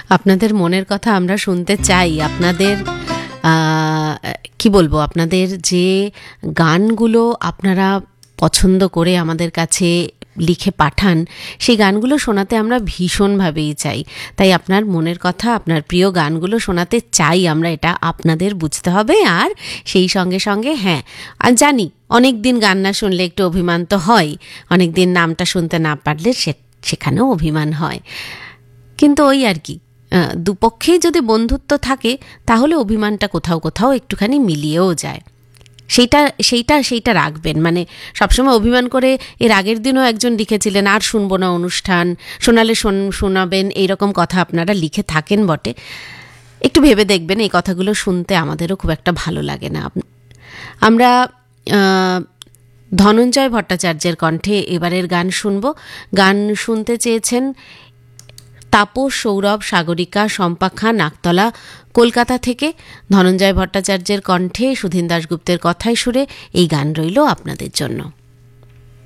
আপনাদের মনের কথা আমরা শুনতে চাই। আপনাদের কি বলবো, আপনাদের যে গানগুলো আপনারা পছন্দ করে আমাদের কাছে লিখে পাঠান, সেই গানগুলো শোনাতে আমরা ভীষণভাবেই চাই। তাই আপনার মনের কথা, আপনার প্রিয় গানগুলো শোনাতে চাই আমরা, এটা আপনাদের বুঝতে হবে। আর সেই সঙ্গে সঙ্গে হ্যাঁ, আর জানি অনেক দিন গান না শুনলে একটু অভিমান তো হয়, অনেক দিন নামটা শুনতে না পারলে সেখানেও অভিমান হয়। কিন্তু ওই আর কি, দুপক্ষেই যদি বন্ধুত্ব থাকে তাহলে অভিমানটা কোথাও কোথাও একটুখানি মিলিয়েও যায়। সেইটা রাখবেন। মানে সবসময় অভিমান করে, এর আগের দিনও একজন লিখেছিলেন আর শুনবো না অনুষ্ঠান, শোনালে শোনাবেন, এইরকম কথা আপনারা লিখে থাকেন বটে। একটু ভেবে দেখবেন, এই কথাগুলো শুনতে আমাদেরও খুব একটা ভালো লাগে না। আমরা ধনঞ্জয় ভট্টাচার্যের কণ্ঠে এবারের গান শুনব। গান শুনতে চেয়েছেন তাপস, সৌরভ, সাগরিকা, শম্পা খাঁ, নাকতলা, কলকাতা থেকে। ধনঞ্জয় ভট্টাচার্যের কণ্ঠে সুধীন দাশগুপ্তের কথায় সুরে এই গান রইল আপনাদের জন্য।